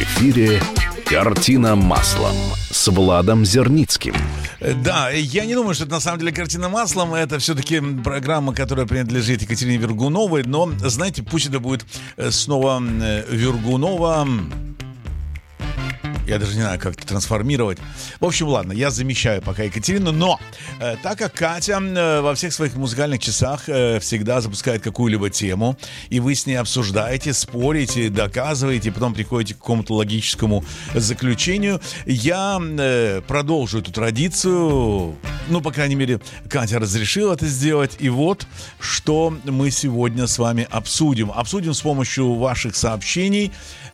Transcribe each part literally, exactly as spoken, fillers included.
эфире «Картина маслом» с Владом Зерницким. Да, я не думаю, что это на самом деле «Картина маслом». Это все-таки программа, которая принадлежит Екатерине Вергуновой. Но, знаете, пусть это будет снова Вергунова. Я даже не знаю, как это трансформировать. В общем, ладно, я замещаю пока Екатерину. Но э, так как Катя э, во всех своих музыкальных часах э, всегда запускает какую-либо тему, и вы с ней обсуждаете, спорите, доказываете, потом приходите к какому-то логическому заключению, я э, продолжу эту традицию. Ну, по крайней мере, Катя разрешила это сделать. И вот, что мы сегодня с вами обсудим. Обсудим с помощью ваших сообщений.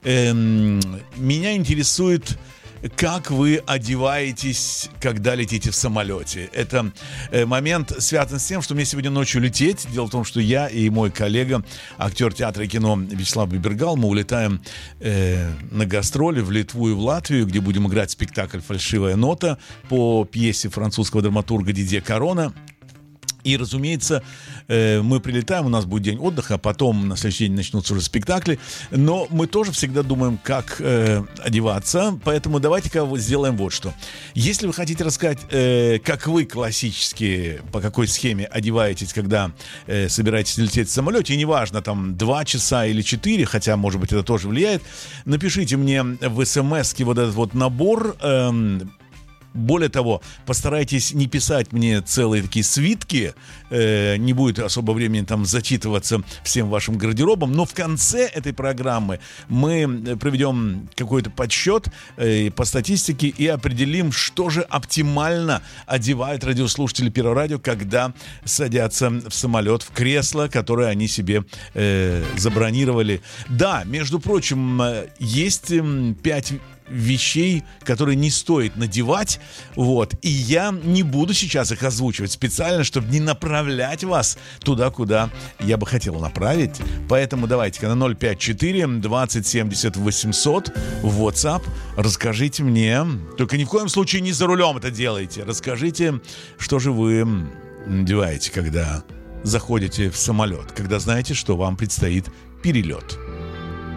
Эм, меня интересует, как вы одеваетесь, когда летите в самолете. Это э, момент связан с тем, что мне сегодня ночью лететь. Дело в том, что я и мой коллега, актер театра и кино Вячеслав Бибергал, мы улетаем э, на гастроли в Литву и в Латвию, где будем играть спектакль «Фальшивая нота» по пьесе французского драматурга Дидье Карона. И, разумеется, мы прилетаем, у нас будет день отдыха, потом на следующий день начнутся уже спектакли. Но мы тоже всегда думаем, как э, одеваться. Поэтому давайте-ка сделаем вот что. Если вы хотите рассказать, э, как вы классически, по какой схеме одеваетесь, когда э, собираетесь лететь в самолете, и неважно, там, два часа или четыре, хотя, может быть, это тоже влияет, напишите мне в смс-ке вот этот вот набор. Э, Более того, постарайтесь не писать мне целые такие свитки, э, не будет особо времени там зачитываться всем вашим гардеробом, но в конце этой программы мы проведем какой-то подсчет э, по статистике и определим, что же оптимально одевают радиослушатели Первого радио, когда садятся в самолет, в кресло, которое они себе э, забронировали. Да, между прочим, есть пять вещей, которые не стоит надевать, вот, и я не буду сейчас их озвучивать специально, чтобы не направлять вас туда, куда я бы хотел направить, поэтому давайте-ка на ноль пять четыре двадцать семьдесят восемьсот в WhatsApp расскажите мне, только ни в коем случае не за рулем это делайте, расскажите, что же вы надеваете, когда заходите в самолет, когда знаете, что вам предстоит перелет.